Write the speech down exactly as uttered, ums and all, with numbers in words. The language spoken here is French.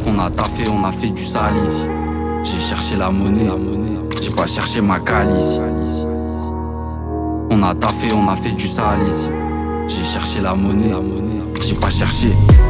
On a taffé, on a fait du sale ici. J'ai cherché la monnaie, j'ai pas cherché ma cale ici. On a taffé, on a fait du sale ici. J'ai cherché la monnaie, j'ai pas cherché